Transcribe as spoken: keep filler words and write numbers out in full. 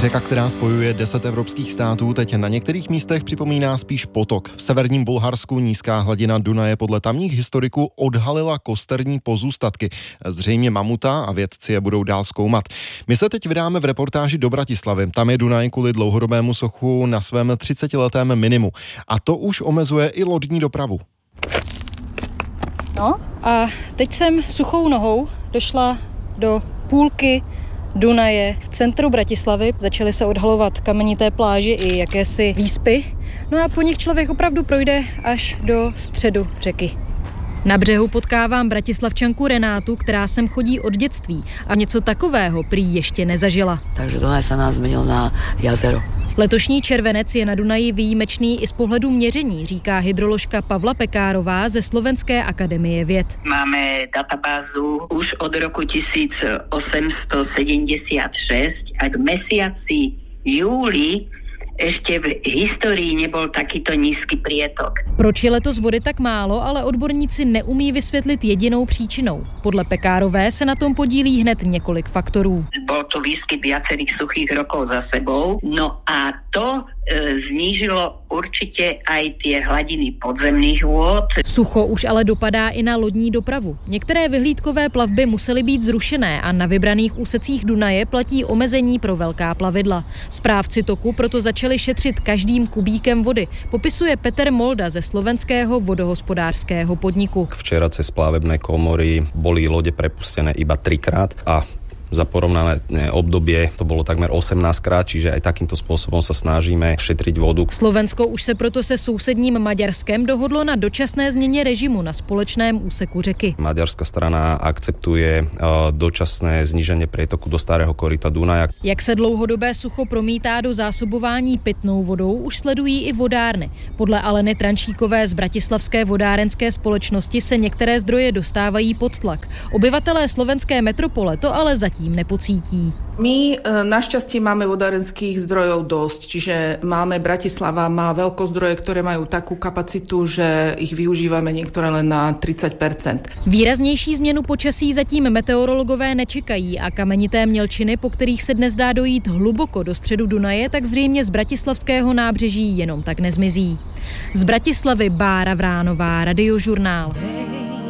Řeka, která spojuje deset evropských států, teď na některých místech připomíná spíš potok. V severním Bulharsku nízká hladina Dunaje podle tamních historiků odhalila kosterní pozůstatky. Zřejmě mamuta a vědci je budou dál zkoumat. My se teď vydáme v reportáži do Bratislavy. Tam je Dunaj kvůli dlouhodobému suchu na svém třicetiletém minimu. A to už omezuje i lodní dopravu. No a teď jsem suchou nohou došla do půlky Dunaje v centru Bratislavy. Začaly se odhalovat kamenité pláže i jakési výspy. No a po nich člověk opravdu projde až do středu řeky. Na břehu potkávám bratislavčanku Renátu, která sem chodí od dětství a něco takového prý ještě nezažila. Takže Dunaj se nás změnil na jazero. Letošní červenec je na Dunaji výjimečný i z pohledu měření, říká hydroložka Pavla Pekárová ze Slovenské akademie věd. Máme databázu už od roku tisíc osm set sedemdesiatšesť a k mesiaci júli ešte v histórii nebol takýto nízky prietok. Proč je letos vody tak málo, ale odborníci neumí vysvětlit jedinou příčinou. Podle Pekárové se na tom podílí hned několik faktorů. Bol to výskyt viacerých suchých rokov za sebou, no a to e, znížilo určitě aj tie hladiny podzemných vôd. Sucho už ale dopadá i na lodní dopravu. Některé vyhlídkové plavby musely být zrušené a na vybraných úsecích Dunaje platí omezení pro velká plavidla. Správci toku proto začali šetřit každým kubíkem vody, popisuje Peter Molda ze slovenského vodohospodářského podniku. Včera cez plavebné komory boli lode prepustené iba trikrát a za porovnané obdobie to bolo takmer osemnásťkrát, čiže aj takýmto spôsobom sa snažíme šetriť vodu. Slovensko už se proto se sousedním Maďarskem dohodlo na dočasné změně režimu na společném úseku řeky. Maďarská strana akceptuje dočasné zníženie prietoku do starého koryta Dunaja. Jak se dlouhodobé sucho promítá do zásobování pitnou vodou, už sledují i vodárny. Podle Aleny Trančíkové z bratislavské vodárenské společnosti se některé zdroje dostávají pod tlak. Obyvatelé slovenské metropole to ale zatím nepocítí. My našťastie máme vodárenských zdrojov dosť, čiže máme, Bratislava má veľkozdroje, ktoré majú takú kapacitu, že ich využívame niektoré len na tridsať percent. Výraznější změnu počasí zatím meteorologové nečekají a kamenité mělčiny, po kterých se dnes dá dojít hluboko do středu Dunaje, tak zřejmě z bratislavského nábřeží jenom tak nezmizí. Z Bratislavy Bára Vránová, Radiožurnál.